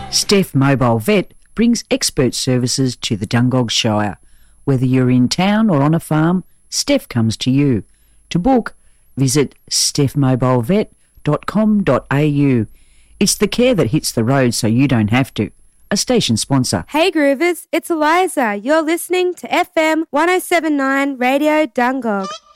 Steph Mobile Vet brings expert services to the Dungog Shire. Whether you're in town or on a farm, Steph comes to you. To book, visit stephmobilevet.com.au. It's the care that hits the road so you don't have to. A station sponsor. Hey Groovers, it's Eliza. You're listening to FM 1079 Radio Dungog.